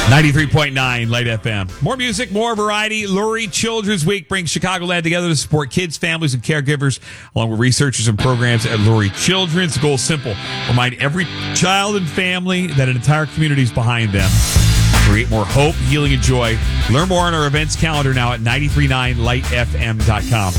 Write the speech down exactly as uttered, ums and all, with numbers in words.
ninety-three point nine Light F M. More music, more variety. Lurie Children's Week brings Chicagoland together to support kids, families, and caregivers, along with researchers and programs at Lurie Children's. The goal is simple. Remind every child and family that an entire community is behind them. Create more hope, healing, and joy. Learn more on our events calendar now at nine three nine light f m dot com.